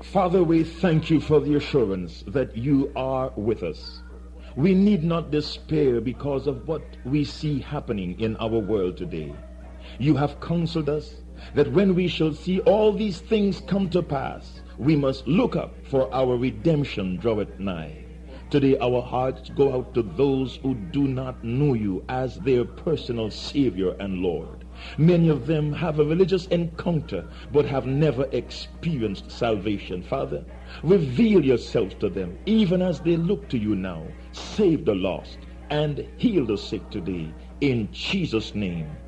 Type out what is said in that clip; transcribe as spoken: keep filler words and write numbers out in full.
Father, we thank you for the assurance that you are with us. We need not despair because of what we see happening in our world today. You have counseled us that when we shall see all these things come to pass, we must look up, for our redemption draweth nigh. Today our hearts go out to those who do not know you as their personal Savior and Lord. Many of them have a religious encounter but have never experienced salvation. Father, reveal yourself to them even as they look to you now. Save the lost and heal the sick today. In Jesus' name.